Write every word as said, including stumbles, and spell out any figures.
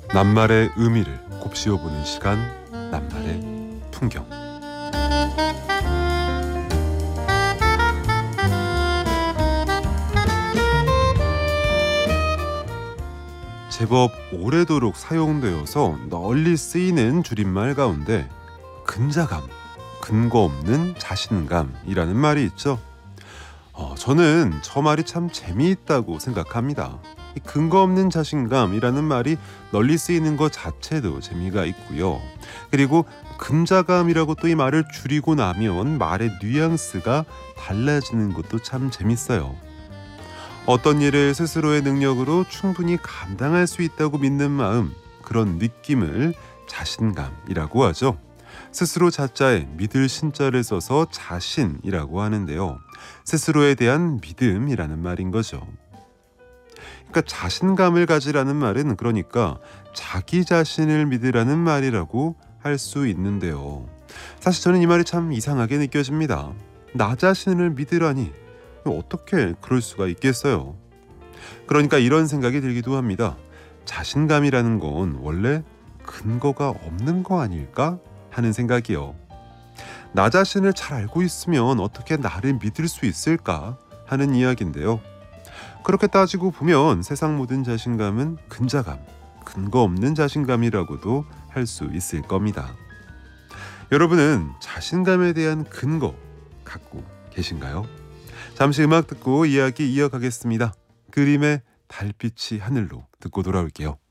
낱말의 의미를 곱씹어보는 시간, 낱말의 풍경. 제법 오래도록 사용되어서 널리 쓰이는 줄임말 가운데 근자감, 근거 없는 자신감이라는 말이 있죠. 어, 저는 저 말이 참 재미있다고 생각합니다. 이 근거 없는 자신감이라는 말이 널리 쓰이는 것 자체도 재미가 있고요. 그리고 근자감이라고 또 이 말을 줄이고 나면 말의 뉘앙스가 달라지는 것도 참 재밌어요. 어떤 일을 스스로의 능력으로 충분히 감당할 수 있다고 믿는 마음, 그런 느낌을 자신감이라고 하죠. 스스로 자자에 믿을 신자를 써서 자신이라고 하는데요. 스스로에 대한 믿음이라는 말인 거죠. 그러니까 자신감을 가지라는 말은 그러니까 자기 자신을 믿으라는 말이라고 할 수 있는데요. 사실 저는 이 말이 참 이상하게 느껴집니다. 나 자신을 믿으라니 어떻게 그럴 수가 있겠어요. 그러니까 이런 생각이 들기도 합니다. 자신감이라는 건 원래 근거가 없는 거 아닐까 하는 생각이요. 나 자신을 잘 알고 있으면 어떻게 나를 믿을 수 있을까 하는 이야기인데요. 그렇게 따지고 보면 세상 모든 자신감은 근자감, 근거 없는 자신감이라고도 할 수 있을 겁니다. 여러분은 자신감에 대한 근거 갖고 계신가요? 잠시 음악 듣고 이야기 이어가겠습니다. 그림의 달빛이 하늘로 듣고 돌아올게요.